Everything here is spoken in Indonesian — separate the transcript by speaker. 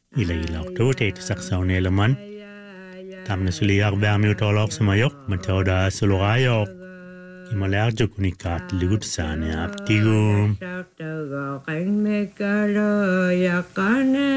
Speaker 1: ilailag tuuteet saksauneeleman. Tamna suliaq bärmiutolaq samayok matauda sulurayok. Imalerjuk unikat ligut saane aptigum.